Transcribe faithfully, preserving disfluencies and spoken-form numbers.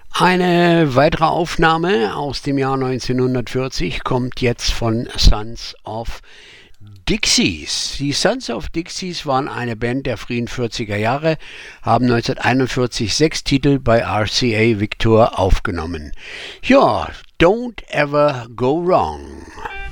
Eine weitere Aufnahme aus dem Jahr neunzehnhundertvierzig kommt jetzt von Sons of Dixies. Die Sons of Dixies waren eine Band der frühen vierziger Jahre, haben neunzehnhunderteinundvierzig sechs Titel bei R C A Victor aufgenommen. Ja, Don't Ever Go Wrong.